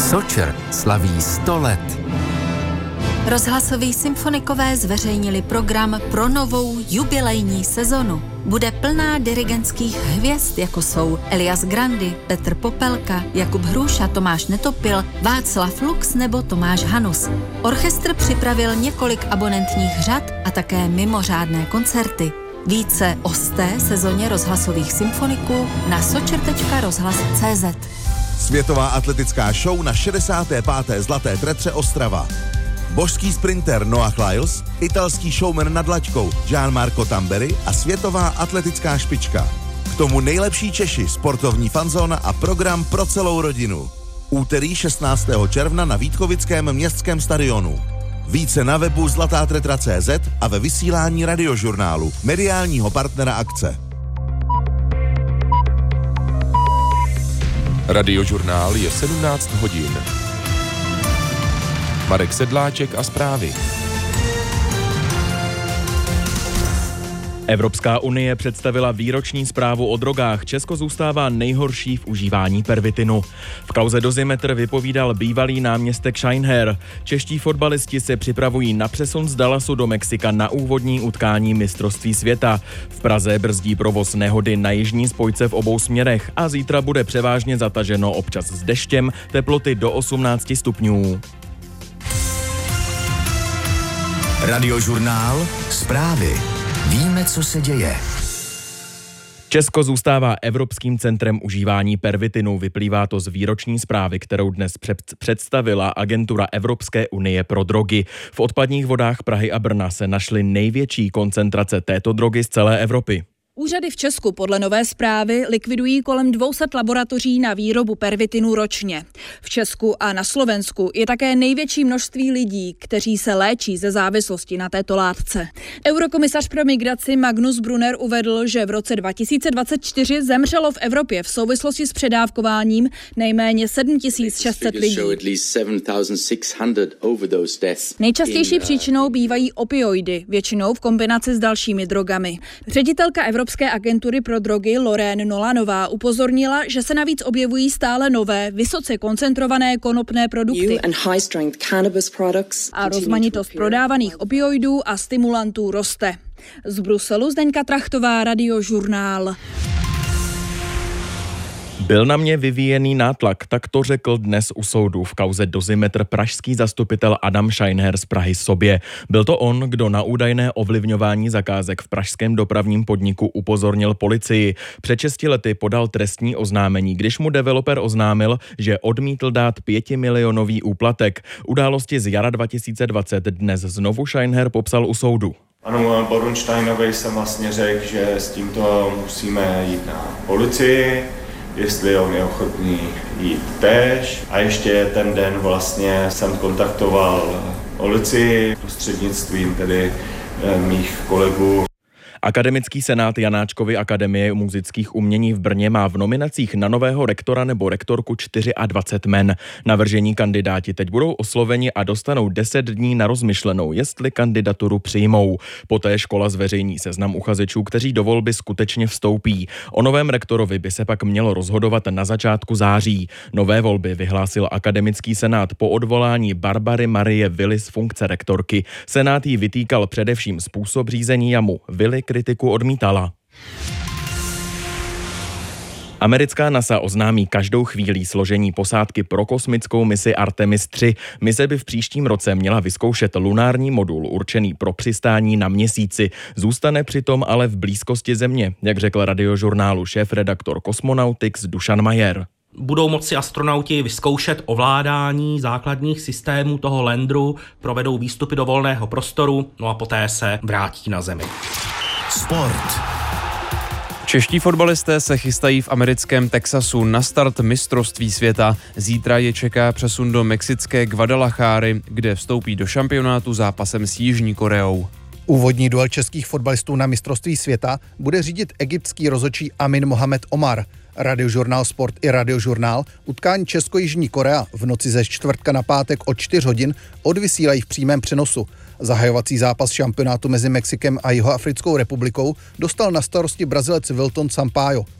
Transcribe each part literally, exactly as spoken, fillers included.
Sočer slaví sto let. Rozhlasoví symfonikové zveřejnili program pro novou jubilejní sezonu. Bude plná dirigentských hvězd, jako jsou Elias Grandi, Petr Popelka, Jakub Hruša, Tomáš Netopil, Václav Lux nebo Tomáš Hanus. Orchestr připravil několik abonentních řad a také mimořádné koncerty. Více o sté sezóně rozhlasových symfoniků na sočer tečka rozhlas tečka cé zet. Světová atletická show na šedesáté páté Zlaté tretře Ostrava. Božský sprinter Noah Lyles, italský showman nad laťkou Gianmarco Tamberi a světová atletická špička. K tomu nejlepší Češi, sportovní fanzóna a program pro celou rodinu. Úterý šestnáctého června na Vítkovickém městském stadionu. Více na webu zlatá tretra tečka cé zet a ve vysílání Radiožurnálu, mediálního partnera akce. Radiožurnál je sedmnáct hodin. Marek Sedláček a zprávy. Evropská unie představila výroční zprávu o drogách. Česko zůstává nejhorší v užívání pervitinu. V kauze Dozimetr vypovídal bývalý náměstek Scheinher. Čeští fotbalisti se připravují na přesun z Dallasu do Mexika na úvodní utkání mistrovství světa. V Praze brzdí provoz nehody na jižní spojce v obou směrech a zítra bude převážně zataženo, občas s deštěm, teploty do osmnáct stupňů. Radiožurnál, zprávy. Víme, co se děje. Česko zůstává evropským centrem užívání pervitinu. Vyplývá to z výroční zprávy, kterou dnes představila Agentura Evropské unie pro drogy. V odpadních vodách Prahy a Brna se našly největší koncentrace této drogy z celé Evropy. Úřady v Česku podle nové zprávy likvidují kolem dvě stě laboratoří na výrobu pervitinu ročně. V Česku a na Slovensku je také největší množství lidí, kteří se léčí ze závislosti na této látce. Eurokomisař pro migraci Magnus Brunner uvedl, že v roce dva tisíce dvacet čtyři zemřelo v Evropě v souvislosti s předávkováním nejméně sedm tisíc šest set lidí. Nejčastější příčinou bývají opioidy, většinou v kombinaci s dalšími drogami. Ředitelka Evropské Evropské agentury pro drogy Lorraine Nolanová upozornila, že se navíc objevují stále nové, vysoce koncentrované konopné produkty a rozmanitost prodávaných opioidů a stimulantů roste. Z Bruselu Zdeňka Trachtová, Radiožurnál. Byl na mě vyvíjený nátlak, tak to řekl dnes u soudu v kauze Dozimetr pražský zastupitel Adam Scheinher z Prahy sobě. Byl to on, kdo na údajné ovlivňování zakázek v pražském dopravním podniku upozornil policii. Před šesti lety podal trestní oznámení, když mu developer oznámil, že odmítl dát pětimilionový úplatek. Události z jara dva tisíce dvacet dnes znovu Scheinher popsal u soudu. Panu Bornsteinovi jsem vlastně řekl, že s tímto musíme jít na policii, jestli on je ochotný jít též. A ještě ten den vlastně jsem kontaktoval policii prostřednictvím tedy mých kolegů. Akademický senát Janáčkovy akademie muzických umění v Brně má v nominacích na nového rektora nebo rektorku dvacet čtyři men. Navržení kandidáti teď budou osloveni a dostanou deset dní na rozmyšlenou, jestli kandidaturu přijmou. Poté škola zveřejní seznam uchazečů, kteří do volby skutečně vstoupí. O novém rektorovi by se pak mělo rozhodovat na začátku září. Nové volby vyhlásil akademický senát po odvolání Barbary Marie Willy z funkce rektorky. Senát jí vytýkal především způsob řízení jamu. Willy kritiku odmítala. Americká NASA oznámí každou chvíli složení posádky pro kosmickou misi Artemis tři. Mise by v příštím roce měla vyzkoušet lunární modul určený pro přistání na Měsíci. Zůstane přitom ale v blízkosti Země, jak řekl Radiožurnálu šéf-redaktor Cosmonautics Dušan Majer. Budou moci astronauti vyzkoušet ovládání základních systémů toho landru, provedou výstupy do volného prostoru, no a poté se vrátí na Zemi. Sport. Čeští fotbalisté se chystají v americkém Texasu na start mistrovství světa. Zítra je čeká přesun do mexické Guadalajary, kde vstoupí do šampionátu zápasem s Jižní Koreou. Úvodní duel českých fotbalistů na mistrovství světa bude řídit egyptský rozhodčí Amin Mohamed Omar. Radiožurnál Sport i Radiožurnál utkání Česko-Jižní Korea v noci ze čtvrtka na pátek od čtyř hodin odvysílají v přímém přenosu. Zahajovací zápas šampionátu mezi Mexikem a Jihoafrickou republikou dostal na starosti Brazilec Wilton Sampaio.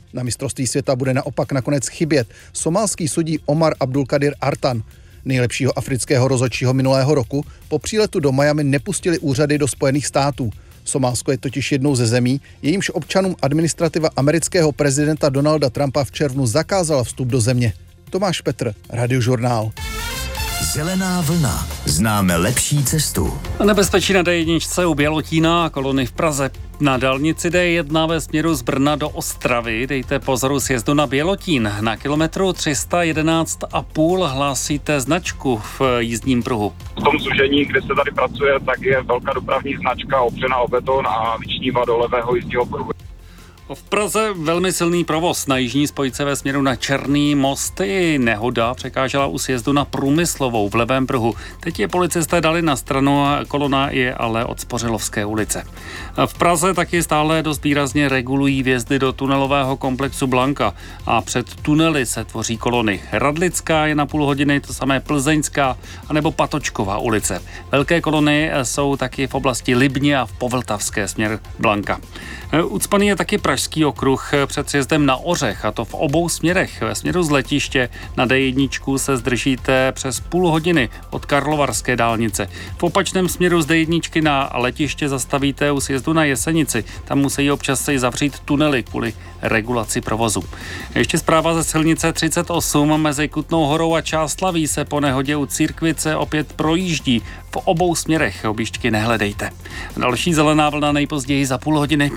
Na mistrovství světa bude naopak nakonec chybět somálský sudí Omar Abdulkadir Artan. Nejlepšího afrického rozhodčího minulého roku po příletu do Miami nepustili úřady do Spojených států. Somálsko je totiž jednou ze zemí, jejímž občanům administrativa amerického prezidenta Donalda Trumpa v červnu zakázala vstup do země. Tomáš Petr, Radiožurnál. Zelená vlna. Známe lepší cestu. Nebezpečí na dé jedna u Bělotína a kolony v Praze. Na dálnici dé jedna ve směru z Brna do Ostravy dejte pozoru sjezdu na Bělotín. Na kilometru tři sta jedenáct a půl hlásíte značku v jízdním pruhu. V tom zužení, kde se tady pracuje, tak je velká dopravní značka opřená o beton a vyčnívá do levého jízdního pruhu. V Praze velmi silný provoz na jižní spojce ve směru na Černý most. I nehoda překážela u sjezdu na Průmyslovou v levém pruhu. Teď je policisté dali na stranu a kolona je ale od Spořilovské ulice. V Praze taky stále dost výrazně regulují vjezdy do tunelového komplexu Blanka a před tunely se tvoří kolony. Radlická je na půl hodiny, to samé Plzeňská anebo Patočková ulice. Velké kolony jsou taky v oblasti Libně a v Povltavské směr Blanka. Ucpaný je taky Pražský okruh před sjezdem na Ořech, a to v obou směrech. Ve směru z letiště na dé jedna se zdržíte přes půl hodiny od Karlovarské dálnice. V opačném směru z dé jedna na letiště zastavíte u sjezdu na Jesenici. Tam musí občas se zavřít tunely kvůli regulaci provozu. Ještě zpráva ze silnice třicet osm mezi Kutnou Horou a Čáslaví se po nehodě u Církvice opět projíždí. V obou směrech objížďky nehledejte. Další zelená vlna nejpozději za půl hodiny.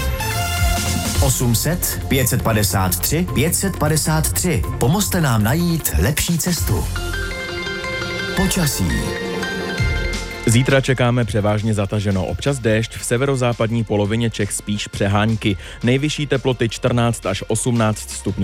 osm set pět set padesát tři pět set padesát tři. Pomozte nám najít lepší cestu. Počasí. Zítra čekáme převážně zataženo, občas déšť, v severozápadní polovině Čech spíš přehánky. Nejvyšší teploty čtrnáct až osmnáct stupňů